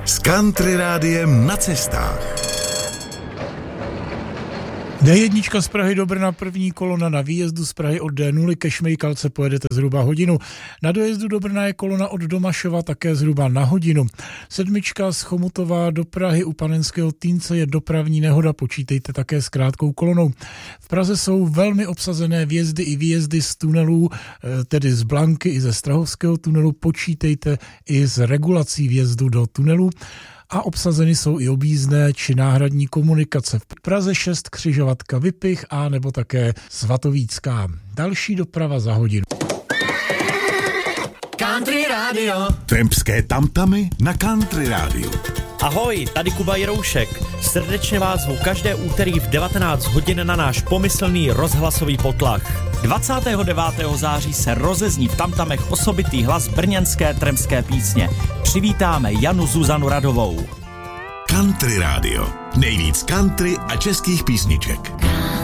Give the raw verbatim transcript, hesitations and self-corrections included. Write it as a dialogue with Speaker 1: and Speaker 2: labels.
Speaker 1: s Country Rádiem na cestách.
Speaker 2: dé jedna z Prahy do Brna, první kolona na výjezdu z Prahy od dé nula ke Šmejkalce pojedete zhruba hodinu. Na dojezdu do Brna je kolona od Domašova také zhruba na hodinu. Sedmička z Chomutova do Prahy u Panenského Týnce je dopravní nehoda, počítejte také s krátkou kolonou. V Praze jsou velmi obsazené vjezdy i výjezdy z tunelů, tedy z Blanky i ze Strahovského tunelu, počítejte i s regulací vjezdu do tunelu. A obsazeny jsou i objízdné či náhradní komunikace. V Praze šest křižovatka Vypich a nebo také Svatovícká. Další doprava za hodinu.
Speaker 1: Country Radio. Trampské tamtamy na Country Radio.
Speaker 3: Ahoj, tady Kuba Jiroušek. Srdečně vás zvu každé úterý v devatenáct hodin na náš pomyslný rozhlasový potlach. dvacátého devátého září se rozezní v tamtamech osobitý hlas brněnské trampské písně. Přivítáme Janu Zuzanu Radovou.
Speaker 1: Country Radio. Nejvíc country a českých písniček.